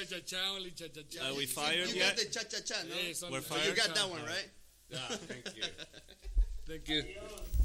cha-cha-cha, only cha-cha-cha. Are we fired You yet? got the cha-cha-cha, no? Yes, We're So fired. you got that one, right? Yeah, thank you. Thank you. Adiós.